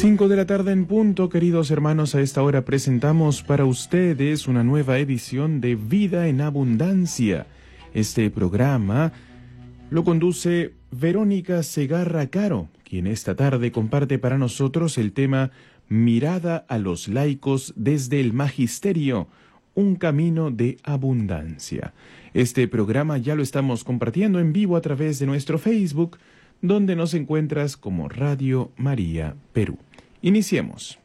5 de la tarde en punto, queridos hermanos. A esta hora presentamos para ustedes una nueva edición de Vida en Abundancia. Este programa lo conduce Verónica Segarra Caro, quien esta tarde comparte para nosotros el tema Mirada a los laicos desde el Magisterio, un camino de abundancia. Este programa ya lo estamos compartiendo en vivo a través de nuestro Facebook, donde nos encuentras como Radio María Perú. Iniciemos.